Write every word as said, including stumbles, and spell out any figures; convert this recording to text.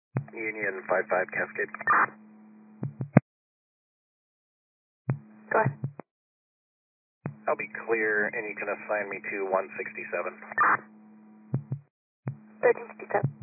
Union five five Cascade. Go ahead. I'll be clear, and you can assign me to one sixty-seven. thirteen sixty-seven.